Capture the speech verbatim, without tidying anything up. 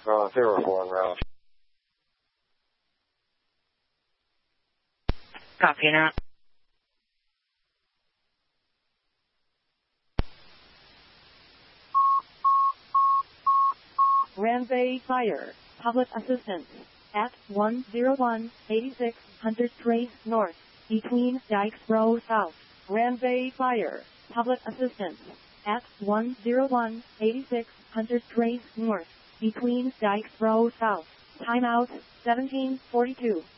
uh, Terraform route. Copy now. Runway fire. Public assistance. At one zero one, eighty-six hundred Trace North. Between Dykes Row South. Runway fire. Public assistance. At one zero one, eighty-six hundred Trace North. Between Dykes Row South. Timeout, seventeen forty-two.